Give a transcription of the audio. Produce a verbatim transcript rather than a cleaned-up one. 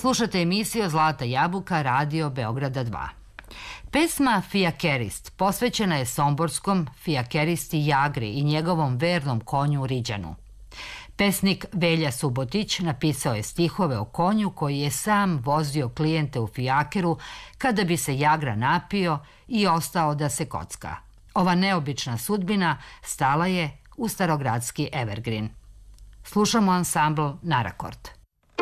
Slušate emisiju Zlata jabuka, Radio Beograda dva. Pesma Fijakerist posvećena je somborskom fijakeristi Jagri i njegovom vernom konju Riđanu. Pesnik Velja Subotić napisao je stihove o konju koji je sam vozio klijente u fijakeru kada bi se Jagra napio i ostao da se kocka. Ova neobična sudbina stala je u starogradski evergreen. Slušamo ansambl Narakord.